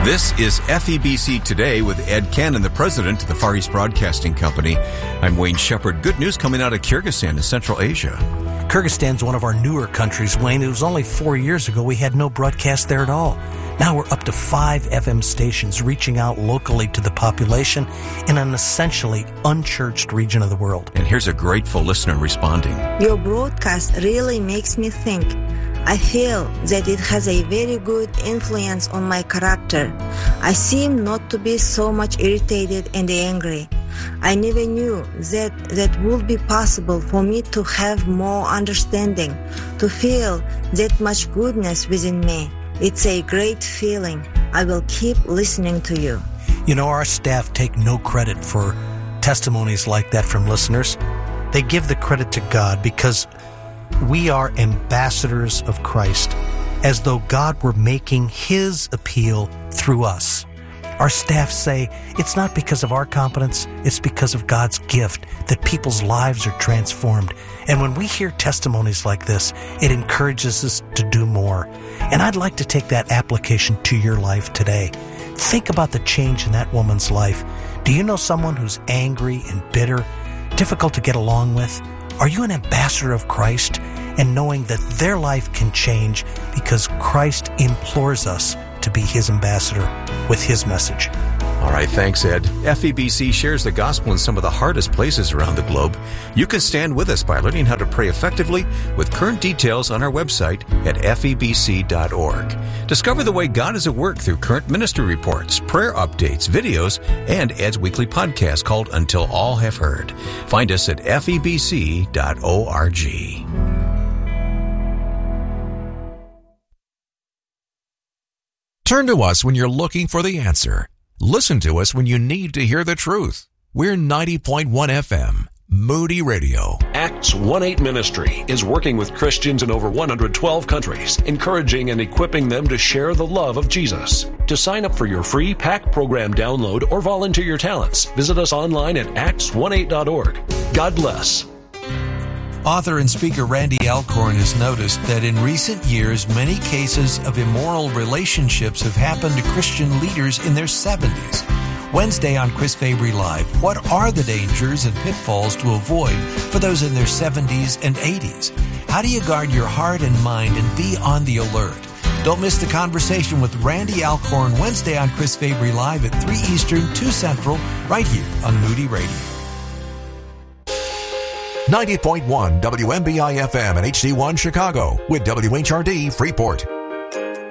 This is FEBC Today with Ed Cannon, the president of the Far East Broadcasting Company. I'm Wayne Shepherd. Good news coming out of Kyrgyzstan in Central Asia. Kyrgyzstan's one of our newer countries, Wayne. It was only 4 years ago we had no broadcast there at all. Now we're up to 5 FM stations reaching out locally to the population in an essentially unchurched region of the world. And here's a grateful listener responding. Your broadcast really makes me think. I feel that it has a very good influence on my character. I seem not to be so much irritated and angry. I never knew that would be possible for me to have more understanding, to feel that much goodness within me. It's a great feeling. I will keep listening to you. You know, our staff take no credit for testimonies like that from listeners. They give the credit to God because we are ambassadors of Christ, as though God were making His appeal through us. Our staff say it's not because of our competence, it's because of God's gift that people's lives are transformed. And when we hear testimonies like this, it encourages us to do more. And I'd like to take that application to your life today. Think about the change in that woman's life. Do you know someone who's angry and bitter, difficult to get along with? Are you an ambassador of Christ and knowing that their life can change because Christ implores us to be His ambassador with His message? All right, thanks, Ed. FEBC shares the gospel in some of the hardest places around the globe. You can stand with us by learning how to pray effectively with current details on our website at febc.org. Discover the way God is at work through current ministry reports, prayer updates, videos, and Ed's weekly podcast called Until All Have Heard. Find us at febc.org. Turn to us when you're looking for the answer. Listen to us when you need to hear the truth. We're 90.1 FM, Moody Radio. Acts 1-8 Ministry is working with Christians in over 112 countries, encouraging and equipping them to share the love of Jesus. To sign up for your free PAC program download or volunteer your talents, visit us online at acts18.org. God bless. Author and speaker Randy Alcorn has noticed that in recent years, many cases of immoral relationships have happened to Christian leaders in their 70s. Wednesday on Chris Fabry Live, what are the dangers and pitfalls to avoid for those in their 70s and 80s? How do you guard your heart and mind and be on the alert? Don't miss the conversation with Randy Alcorn Wednesday on Chris Fabry Live at 3 Eastern, 2 Central, right here on Moody Radio. 90.1 WMBI FM and HD1 Chicago with WHRD Freeport.